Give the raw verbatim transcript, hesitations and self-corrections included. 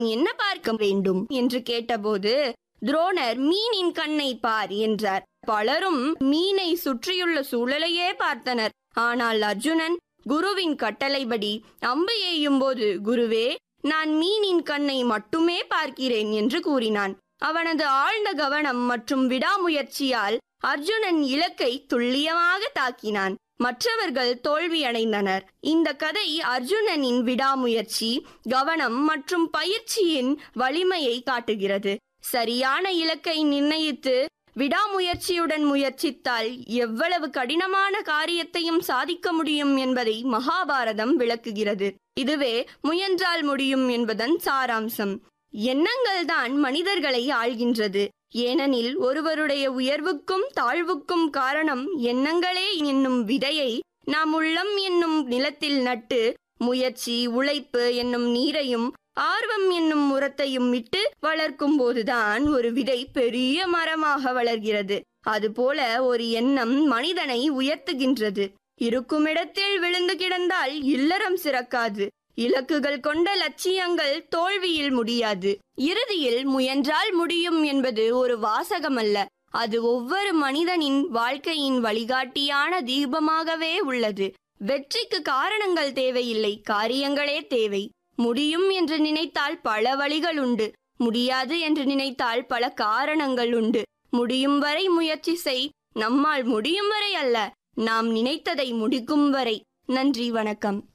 என்ன பார்க்க வேண்டும் என்று கேட்டபோது துரோணர் மீனின் கண்ணை பார் என்றார். பலரும் மீனை சுற்றியுள்ள சூழலையே பார்த்தனர். ஆனால் அர்ஜுனன் குருவின் கட்டளைப்படி அம்பு எய்யும் போது, குருவே, நான் மீனின் கண்ணை மட்டுமே பார்க்கிறேன் என்று கூறினான். அவனது ஆழ்ந்த கவனம் மற்றும் விடாமுயற்சியால் அர்ஜுனன் இலக்கை துல்லியமாக தாக்கினான். மற்றவர்கள் தோல்வியடைந்தனர். இந்த கதை அர்ஜுனனின் விடாமுயற்சி, கவனம் மற்றும் பயிற்சியின் வலிமையை காட்டுகிறது. சரியான இலக்கை நிர்ணயித்து விடாமுயற்சியுடன் முயற்சித்தால் எவ்வளவு கடினமான காரியத்தையும் சாதிக்க முடியும் என்பதை மகாபாரதம் விளக்குகிறது. இதுவே முயன்றால் முடியும் என்பதன் சாராம்சம். எண்ணங்கள் தான் மனிதர்களை ஆள்கின்றது. ஏனெனில் ஒருவருடைய உயர்வுக்கும் தாழ்வுக்கும் காரணம் எண்ணங்களே என்னும் விதையை நாம் உள்ளம் என்னும் நிலத்தில் நட்டு முயற்சி, உழைப்பு என்னும் நீரையும் ஆர்வம் என்னும் உரத்தையும் விட்டு வளர்க்கும் போதுதான் ஒரு விதை பெரிய மரமாக வளர்கிறது. அதுபோல ஒரு எண்ணம் மனிதனை உயர்த்துகின்றது. இருக்குமிடத்தில் விழுந்து கிடந்தால் இல்லறம் சிறக்காது. இலக்குகள் கொண்ட லட்சியங்கள் தோல்வியில் முடியாது. இறுதியில் முயன்றால் முடியும் என்பது ஒரு வாசகமல்ல, அது ஒவ்வொரு மனிதனின் வாழ்க்கையின் வழிகாட்டியான தீபமாகவே உள்ளது. வெற்றிக்கு காரணங்கள் தேவையில்லை, காரியங்களே தேவை. முடியும் என்று நினைத்தால் பல வழிகள் உண்டு, முடியாது என்று நினைத்தால் பல காரணங்கள் உண்டு. முடியும் வரை முயற்சி செய். நம்மால் முடியும் வரை அல்ல, நாம் நினைத்ததை முடிக்கும் வரை. நன்றி, வணக்கம்.